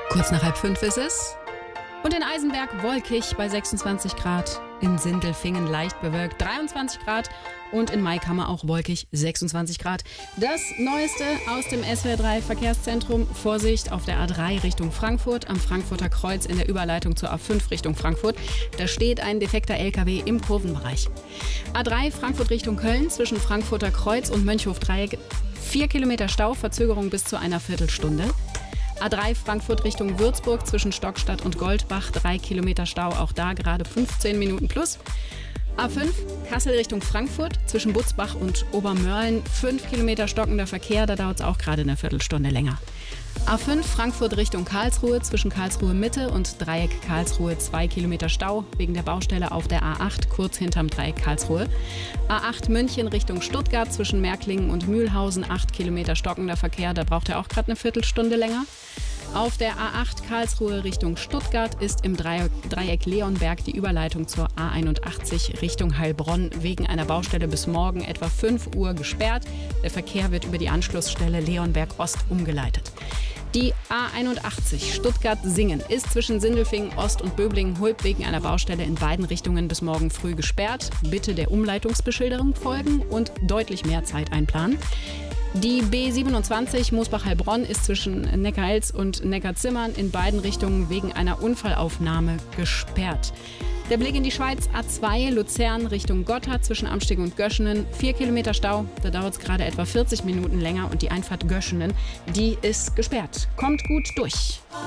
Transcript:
Kurz nach 4:30 ist es. Und in Eisenberg wolkig bei 26 Grad. In Sindelfingen leicht bewölkt 23 Grad. Und in Maikammer auch wolkig 26 Grad. Das Neueste aus dem SWR3 Verkehrszentrum. Vorsicht auf der A3 Richtung Frankfurt. Am Frankfurter Kreuz in der Überleitung zur A5 Richtung Frankfurt. Da steht ein defekter LKW im Kurvenbereich. A3 Frankfurt Richtung Köln zwischen Frankfurter Kreuz und Mönchhof-Dreieck. 4 Kilometer Stau, Verzögerung bis zu einer Viertelstunde. A3 Frankfurt Richtung Würzburg zwischen Stockstadt und Goldbach, 3 Kilometer Stau, auch da gerade 15 Minuten plus. A5 Kassel Richtung Frankfurt zwischen Butzbach und Obermörlen, 5 Kilometer stockender Verkehr, da dauert es auch gerade eine Viertelstunde länger. A5 Frankfurt Richtung Karlsruhe zwischen Karlsruhe Mitte und Dreieck Karlsruhe, 2 Kilometer Stau wegen der Baustelle auf der A8 kurz hinterm Dreieck Karlsruhe. A8 München Richtung Stuttgart zwischen Märklingen und Mühlhausen, 8 Kilometer stockender Verkehr, da braucht er auch gerade eine Viertelstunde länger. Auf der A8 Karlsruhe Richtung Stuttgart ist im Dreieck Leonberg die Überleitung zur A81 Richtung Heilbronn wegen einer Baustelle bis morgen etwa 5 Uhr gesperrt. Der Verkehr wird über die Anschlussstelle Leonberg Ost umgeleitet. Die A81 Stuttgart-Singen ist zwischen Sindelfingen Ost und Böblingen-Hulb wegen einer Baustelle in beiden Richtungen bis morgen früh gesperrt. Bitte der Umleitungsbeschilderung folgen und deutlich mehr Zeit einplanen. Die B27 Moosbach-Heilbronn ist zwischen Neckarelz und Neckarzimmern in beiden Richtungen wegen einer Unfallaufnahme gesperrt. Der Blick in die Schweiz, A2 Luzern Richtung Gotthard zwischen Amstig und Göschenen, 4 Kilometer Stau, da dauert es gerade etwa 40 Minuten länger und die Einfahrt Göschenen, die ist gesperrt. Kommt gut durch.